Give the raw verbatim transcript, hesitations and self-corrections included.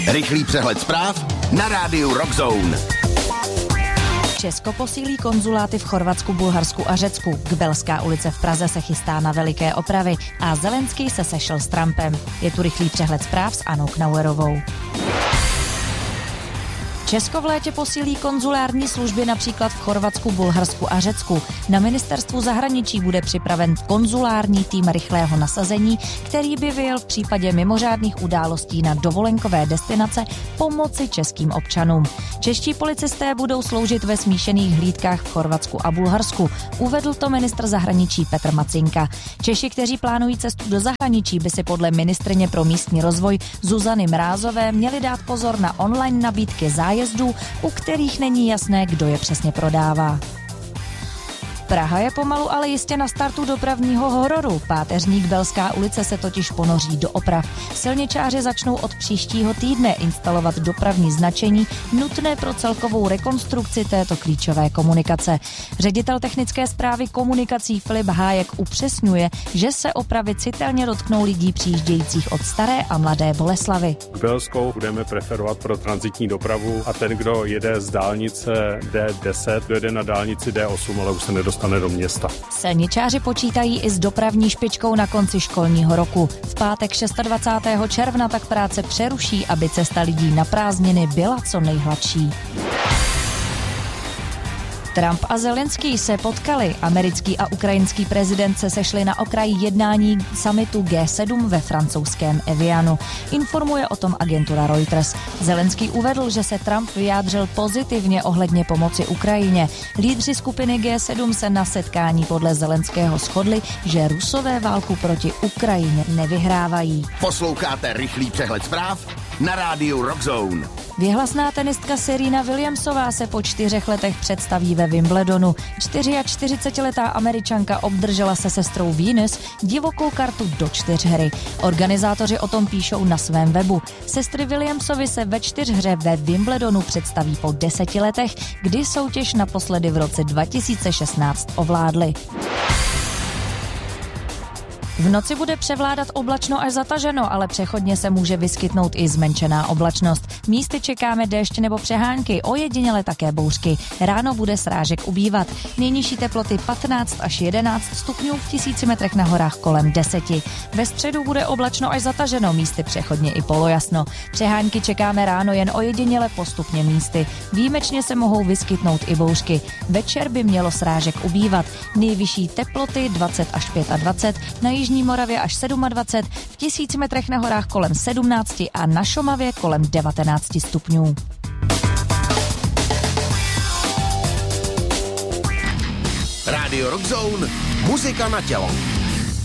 Rychlý přehled zpráv na rádiu Rock Zone. Česko posílí konzuláty v Chorvatsku, Bulharsku a Řecku. Kbelská ulice v Praze se chystá na veliké opravy a Zelenský se sešel s Trumpem. Je tu rychlý přehled zpráv s Anou Knauerovou. Česko v létě posílí konzulární služby například v Chorvatsku, Bulharsku a Řecku. Na ministerstvu zahraničí bude připraven konzulární tým rychlého nasazení, který by vyjel v případě mimořádných událostí na dovolenkové destinace pomoci českým občanům. Čeští policisté budou sloužit ve smíšených hlídkách v Chorvatsku a Bulharsku. Uvedl to ministr zahraničí Petr Macinka. Češi, kteří plánují cestu do zahraničí, by si podle ministryně pro místní rozvoj Zuzany Mrázové měli dát pozor na online nabídky zájezdů, u kterých není jasné, kdo je přesně prodává. Praha je pomalu, ale jistě na startu dopravního hororu. Páteřník Belská ulice se totiž ponoří do oprav. Silničáři začnou od příštího týdne instalovat dopravní značení nutné pro celkovou rekonstrukci této klíčové komunikace. Ředitel technické správy komunikací Filip Hájek upřesňuje, že se opravy citelně dotknou lidí přijíždějících od Staré a Mladé Boleslavi. Belskou budeme preferovat pro tranzitní dopravu a ten, kdo jede z dálnice D deset, dojede na dálnici D osm, ale už se nedostane do města. Silničáři počítají i s dopravní špičkou na konci školního roku. V pátek dvacátého šestého června tak práce přeruší, aby cesta lidí na prázdniny byla co nejhladší. Trump a Zelenský se potkali. Americký a ukrajinský prezident se sešli na okraji jednání summitu G sedm ve francouzském Evianu. Informuje o tom agentura Reuters. Zelenský uvedl, že se Trump vyjádřil pozitivně ohledně pomoci Ukrajině. Lídři skupiny G sedm se na setkání podle Zelenského shodli, že Rusové válku proti Ukrajině nevyhrávají. Posloucháte rychlý přehled zpráv na rádiu Rock Zone. Věhlasná tenistka Serena Williamsová se po čtyřech letech představí ve Wimbledonu. čtyřiačtyřicetiletá Američanka obdržela se sestrou Venus divokou kartu do čtyřhry. Organizátoři o tom píšou na svém webu. Sestry Williamsovy se ve čtyřhře ve Wimbledonu představí po deseti letech, kdy soutěž naposledy v roce dva tisíce šestnáct ovládly. V noci bude převládat oblačno až zataženo, ale přechodně se může vyskytnout i zmenšená oblačnost. Místy čekáme déšť nebo přehánky, ojediněle také bouřky. Ráno bude srážek ubývat. Nejnižší teploty patnáct až jedenáct stupňů, v tisíci metrech na horách kolem deseti. Ve středu bude oblačno až zataženo, místy přechodně i polojasno. Přehánky čekáme ráno jen ojediněle postupně místy. Výjimečně se mohou vyskytnout i bouřky. Večer by mělo srážek ubývat. Nejvyšší teploty dvacet až dvacet pět, na Jižní Moravě až dvacet sedm, v tisíci metrech na horách kolem sedmnáct a na Šumavě kolem devatenáct stupňů. Rádio Rock Zone, muzika na tělo.